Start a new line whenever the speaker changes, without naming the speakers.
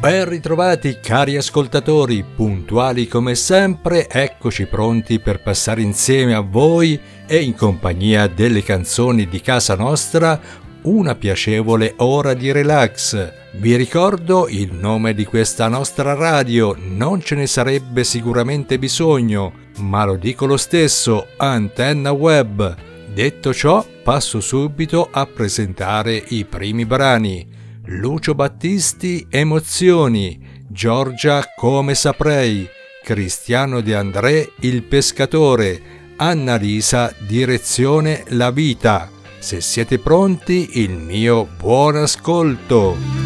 Ben ritrovati cari ascoltatori, puntuali come sempre, eccoci pronti per passare insieme a voi e in compagnia delle canzoni di casa nostra una piacevole ora di relax. Vi ricordo il nome di questa nostra radio, non ce ne sarebbe sicuramente bisogno, ma lo dico lo stesso, Antenna Web. Detto ciò, passo subito a presentare i primi brani. Lucio Battisti, Emozioni, Giorgia, Come saprei, Cristiano De André, Il pescatore, Annalisa, Direzione La vita. Se siete pronti, il mio buon ascolto.